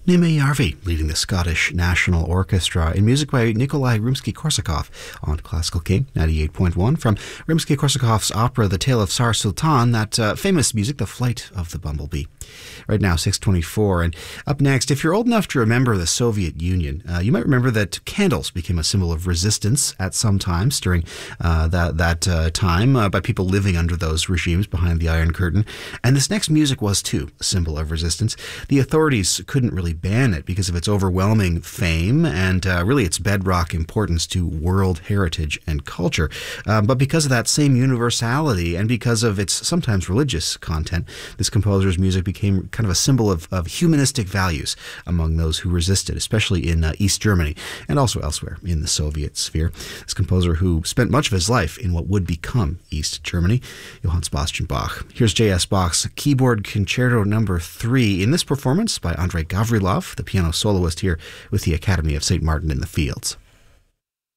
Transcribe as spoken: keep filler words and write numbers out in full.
Nima Yarvi leading the Scottish National Orchestra in music by Nikolai Rimsky-Korsakov on Classical King ninety-eight point one from Rimsky-Korsakov's opera The Tale of Tsar Sultan, that uh, famous music, The Flight of the Bumblebee. Right now, six twenty-four, and up next, if you're old enough to remember the Soviet Union, uh, you might remember that candles became a symbol of resistance at some times during uh, that, that uh, time uh, by people living under those regimes behind the Iron Curtain. And this next music was, too, a symbol of resistance. The authorities couldn't really ban it because of its overwhelming fame and uh, really its bedrock importance to world heritage and culture. Uh, but because of that same universality and because of its sometimes religious content, this composer's music became kind of a symbol of, of humanistic values among those who resisted, especially in uh, East Germany and also elsewhere in the Soviet sphere. This composer who spent much of his life in what would become East Germany, Johann Sebastian Bach. Here's J S Bach's Keyboard Concerto Number three in this performance by Andrei Gavrilov, the piano soloist here with the Academy of Saint Martin in the Fields.